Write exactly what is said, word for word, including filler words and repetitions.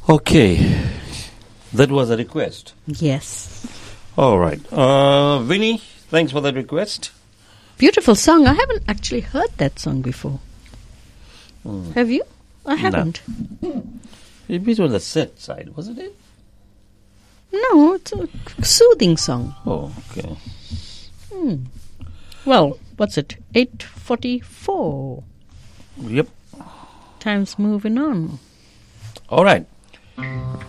Okay. That was a request. Yes. All right. Uh, Vinny, thanks for that request. Beautiful song. I haven't actually heard that song before. Mm. Have you? I haven't. No. It was on the sad side, wasn't it? No, it's a soothing song. Oh, okay. Hmm. Well, what's it? eight forty-four. Yep. Time's moving on. All right.